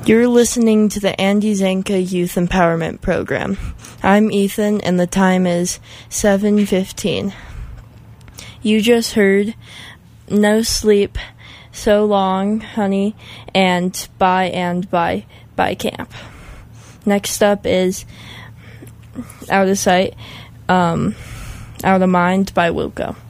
You're listening to the Andy Zanka Youth Empowerment Program. I'm Ethan, and the time is 7:15. You just heard No Sleep, So Long, Honey, and Bye by Camp. Next up is Out of Sight, Out of Mind by Wilco.